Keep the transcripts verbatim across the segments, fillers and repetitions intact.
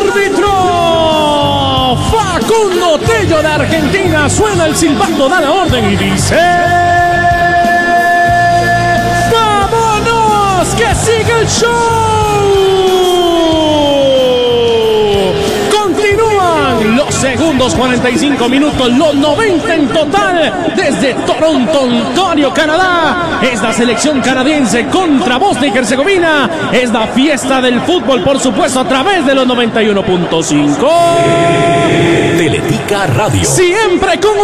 árbitro Facundo Tello de Argentina suena el silbato, da la orden y dice: ¡vámonos! ¡Que sigue el show! Continúan los segundos, cuarenta y cinco minutos, los noventa en total, desde Toronto, Ontario, Canadá. Es la selección canadiense contra Bosnia y Herzegovina. Es la fiesta del fútbol, por supuesto, a través de los noventa y uno punto cinco. Teletica Radio. Siempre con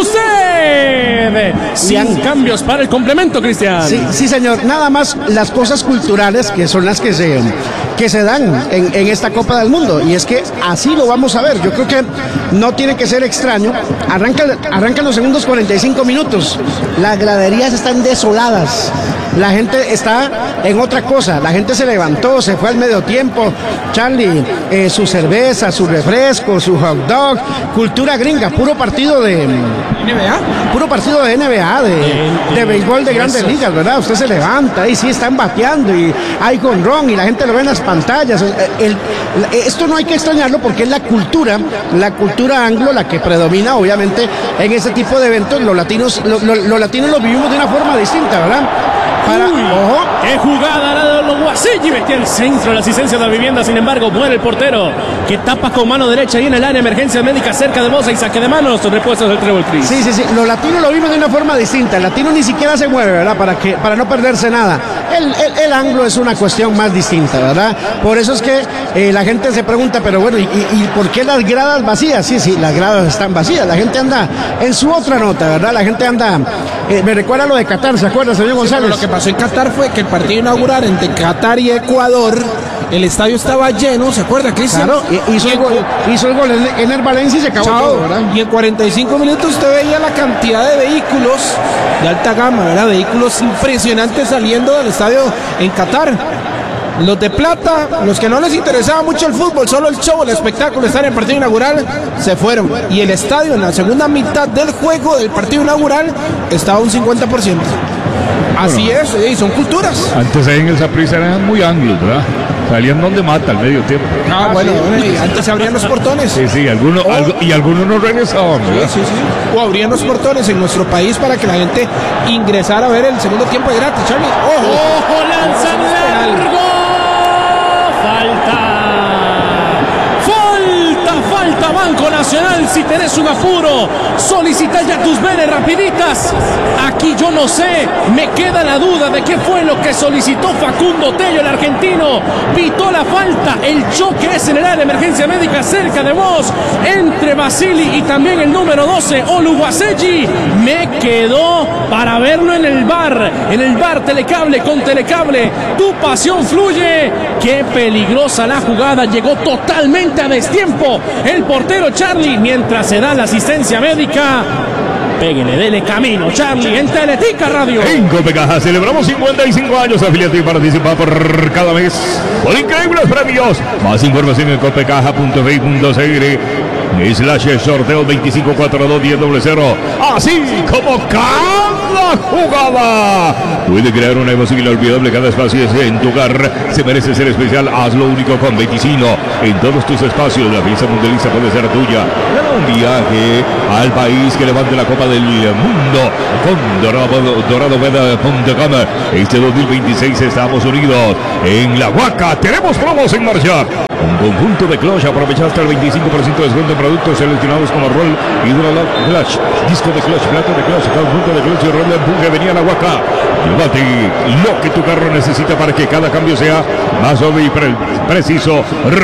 usted. Sin cambios para el complemento, Cristian. Sí, sí, señor. Nada más las cosas culturales que son las que se, que se dan en, en esta Copa del Mundo. Y es que así lo vamos a ver. Yo creo que no tiene que ser extraño. Arranca, arrancan los segundos cuarenta y cinco minutos. Las graderías están desoladas. La gente está en otra cosa. La gente se levantó, se fue al medio tiempo. Charlie, eh, su cerveza, su refresco, su hot dog. Cultura gringa, puro partido de N B A. Puro partido de N B A, de, de, de béisbol de grandes eso. ligas, ¿verdad? Usted se levanta y sí están bateando y hay jonrón y la gente lo ve en las pantallas. El, el, esto no hay que extrañarlo porque es la cultura, la cultura anglo la que predomina, obviamente, en ese tipo de eventos. Los latinos, lo, lo, los latinos lo vivimos de una forma distinta, ¿verdad? Para, Uy, ojo. ¡Qué jugada la de los Guaselli! Metía el centro, la asistencia de la vivienda. Sin embargo, muere el portero, que tapa con mano derecha y en el área, emergencia médica cerca de Bosa y saque de manos. Repuestos del Trébol Cris. Sí, sí, sí. Los latinos lo vimos de una forma distinta. El latino ni siquiera se mueve, ¿verdad? Para, que, para no perderse nada. El, el, el anglo es una cuestión más distinta, ¿verdad? Por eso es que eh, la gente se pregunta, pero bueno, ¿y, y por qué las gradas vacías? Sí, sí, las gradas están vacías. La gente anda en su otra nota, ¿verdad? La gente anda... Eh, me recuerda lo de Qatar, ¿se acuerda, señor González? Sí, lo que pasó en Qatar fue que el partido inaugural entre Qatar y Ecuador, el estadio estaba lleno, ¿se acuerda, Cristian? Claro, hizo, el gol, hizo el gol en el Valencia y se acabó Chao. todo, ¿verdad? Y en cuarenta y cinco minutos usted veía la cantidad de vehículos de alta gama, ¿verdad? Vehículos impresionantes saliendo del estadio en Qatar. Los de plata, los que no les interesaba mucho el fútbol, solo el show, el espectáculo, estar en el partido inaugural, se fueron. Y el estadio en la segunda mitad del juego del partido inaugural estaba un cincuenta por ciento. Así bueno, es, y son culturas. Antes ahí en el Saprissa eran muy anglos, ¿verdad? Salían donde mata al medio tiempo. Ah, bueno, sí. Antes se abrían los portones. Sí, sí, algunos, oh. algo, y algunos no regresaban, ¿verdad? Sí, sí, sí. O abrían los portones en nuestro país para que la gente ingresara a ver el segundo tiempo de gratis, Charlie. ¡Ojo! ¡Ojo! ¡Lanzan largo! ¡Falta! Falta Banco Nacional, si tenés un apuro, solicita ya tus venes rapiditas. Aquí yo no sé, me queda la duda de qué fue lo que solicitó Facundo Tello, el argentino. Pitó la falta, el choque es en el área de emergencia médica cerca de vos, entre Basili y también el número doce, Oluwaseji. Me quedó para verlo en el bar, en el bar Telecable con Telecable. Tu pasión fluye. Qué peligrosa la jugada, llegó totalmente a destiempo el portero Charlie, mientras se da la asistencia médica. Péguele, dele camino, Charlie, en Teletica Radio. En Copecaja celebramos cincuenta y cinco años. Afiliate y participa por cada mes por increíbles premios. Más información en copecaja punto f i punto c r slash sorteo veinticinco cuarenta y dos diez cero. Así como cada jugada puede crear una emoción inolvidable. Cada espacio es en tu hogar, se merece ser especial. Hazlo único con Veinticino. En todos tus espacios la fiesta mundialista puede ser tuya. Gana un viaje al país que levante la Copa del Mundo con dorado, doradoveda punto com. Este dos mil veintiséis Estados Unidos en La Huaca. Tenemos promos en marcha. Un conjunto de Clutch, aprovecha hasta el veinticinco por ciento de descuento en productos seleccionados como Roll, Hydrolock Clutch, disco de Clutch, plato de Clutch, conjunto de Clutch y Roll de empuje. Venía La Huaca. Llévate lo que tu carro necesita para que cada cambio sea más obvio y pre preciso.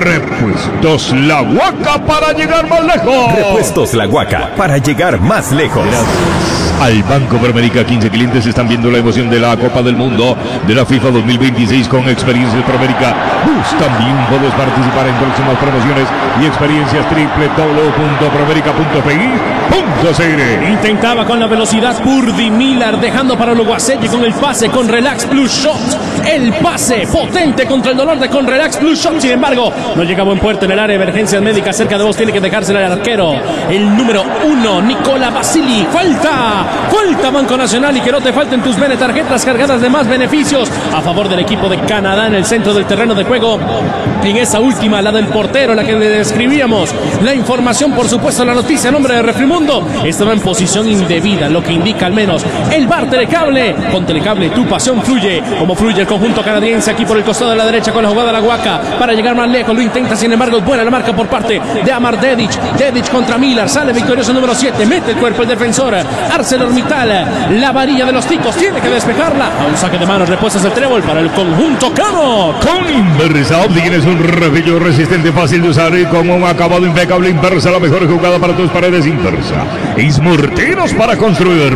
Repuestos La Huaca para llegar más lejos. Repuestos La Huaca para llegar más lejos. Gracias al Banco Promérica. quince clientes están viendo la emoción de la Copa del Mundo de la FIFA dos mil veintiséis con experiencias Promérica. Vos también podés participar en próximas promociones y experiencias. doble u doble u doble u punto promérica punto f i punto c r. Intentaba con la velocidad Purdy Miller, dejando para Oluwaseji con el pase con Relax Plus Shot. El pase potente contra el dolor de con Relax Plus Shot. Sin embargo, no llega a buen puerto en el área de emergencias médicas cerca de vos. Tiene que dejársela al arquero, el número uno, Nicola Basili. Falta Falta Banco Nacional y que no te falten tus Bene tarjetas cargadas de más beneficios a favor del equipo de Canadá en el centro del terreno de juego. En esa última, la del portero, la que le describíamos. La información, por supuesto, la noticia a nombre de Refrimundo. Estaba en posición indebida, lo que indica al menos el bar Telecable. Con Telecable tu pasión fluye, como fluye el conjunto canadiense aquí por el costado de la derecha con la jugada de la Guaca para llegar más lejos. Lo intenta, sin embargo, es buena la marca por parte de Amar Dedic. Dedic contra Miller, sale victorioso número siete, mete el cuerpo el defensor ArcelorMittal. La varilla de los ticos tiene que despejarla. A un saque de manos, repuestas el trébol para el conjunto Cano. Con Inversa tienes un refillo resistente, fácil de usar y con un acabado impecable. Inversa, la mejor jugada para tus paredes. Inversa es morteros para construir.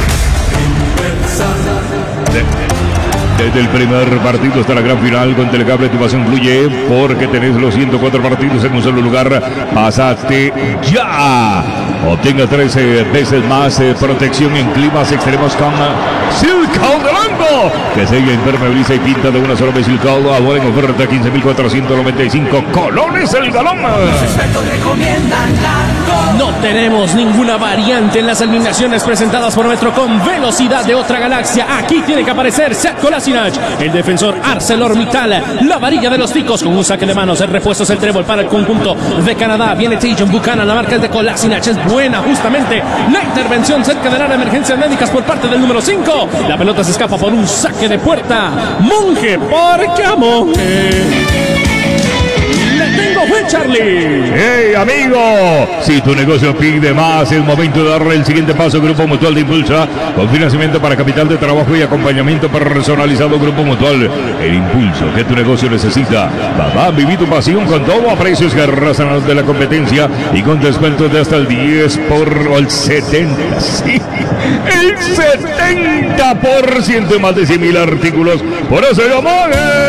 Desde el primer partido hasta la gran final con Telecable tu pasión fluye, porque tenés los ciento cuatro partidos en un solo lugar. Pasaste ya. Obtenga trece veces más eh, protección en climas extremos con Silcal de Lango, que sella, impermeabiliza y pinta de una sola vez. Silcal ahora en oferta quince mil cuatrocientos noventa y cinco colones el galón. Los expertos recomiendan Lango. No tenemos ninguna variante en las eliminaciones presentadas por Metrocom. Velocidad de otra galaxia. Aquí tiene que aparecer Seth Kolasinac, el defensor ArcelorMittal. La varilla de los ticos con un saque de manos. El repuesto es el trébol para el conjunto de Canadá. Viene Tajon Buchanan, la marca es de Kolasinac. Es buena justamente la intervención cerca del área de emergencias médicas por parte del número cinco. La pelota se escapa por un saque de puerta. Monje, porque a Monje le tengo fe, Charlie. ¡Hey, amigo! Si tu negocio pide más, es momento de darle el siguiente paso. Grupo Mutual de Impulsa, con financiamiento para capital de trabajo y acompañamiento personalizado. Grupo Mutual, el impulso que tu negocio necesita. Papá, viví tu pasión con todo a precios que arrasan a los de la competencia y con descuentos de hasta el diez por el setenta. Sí, el setenta por ciento en más de cien mil artículos. Por eso llamar.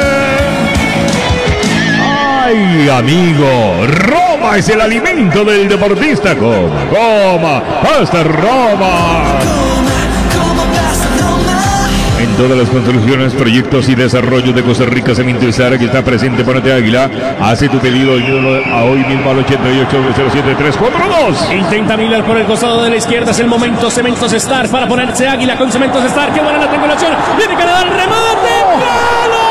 ¡Ay, amigo! Roma es el alimento del deportista. Coma, coma, pasta Roma. En todas las construcciones, proyectos y desarrollos de Costa Rica, Cemento y Sara, que está presente. Ponete Águila. Hace tu pedido a hoy mismo al ochenta y ocho, cero siete, tres cuatro dos. Intenta Miller por el costado de la izquierda. Es el momento. Cementos Star para ponerse Águila con Cementos Star. ¡Qué buena la triangulación! ¡Viene Canadá al remate! ¡Gol!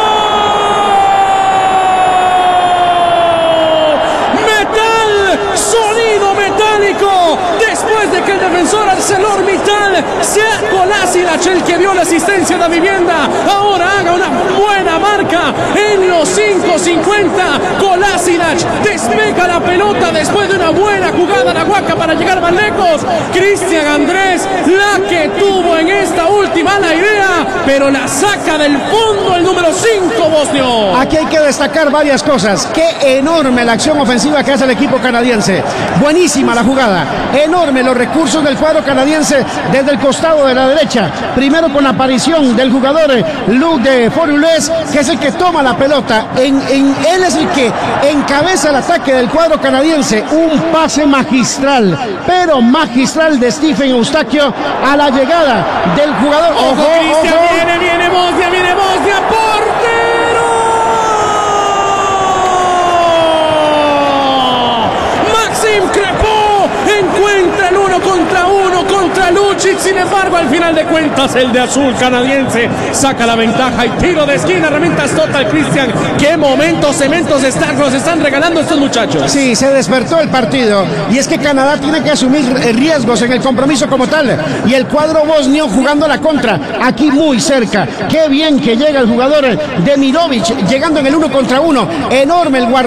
Sonido metálico después de que el defensor ArcelorMittal sea Kolasinac el que vio la asistencia de la vivienda. Ahora haga una buena marca en los cinco cincuenta. Kolasinac despega la pelota después de una buena jugada la Guaca para llegar más lejos. Cristian Andrés, la que tuvo en esta última la idea, pero la saca del fondo el número cinco bosnio. Aquí hay que destacar varias cosas. Qué enorme la acción ofensiva que hace el equipo canadiense. Buenísima la jugada. Enorme los recursos del cuadro canadiense desde el costado de la derecha. Primero con la aparición del jugador Luc de Forulés, que es el que toma la pelota. En, en, él es el que encabeza el ataque del cuadro canadiense. Un pase magistral, pero magistral de Stephen Eustaquio a la llegada del jugador. Ojo, ojo, Cristian, ojo. Viene, viene Bosnia, viene Bosnia, portero. Maxim Crepó encuentra el uno contra uno contra Lucic. Sin embargo, al final de cuentas, el de azul canadiense saca la ventaja y tiro de esquina. Herramientas total, Cristian. Qué momentos, cementos Star nos están regalando estos muchachos. Sí, se despertó el partido. Y es que Canadá tiene que asumir riesgos en el compromiso como tal. Y el cuadro bosnio jugando la contra, aquí muy cerca. Qué bien que llega el jugador de Mirovic, llegando en el uno contra uno. Enorme el guardia.